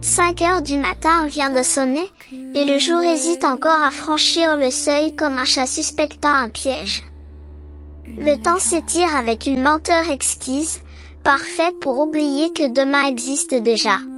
5 heures du matin vient de sonner, et le jour hésite encore à franchir le seuil comme un chat suspectant un piège. Le temps s'étire avec une lenteur exquise, parfait pour oublier que demain existe déjà.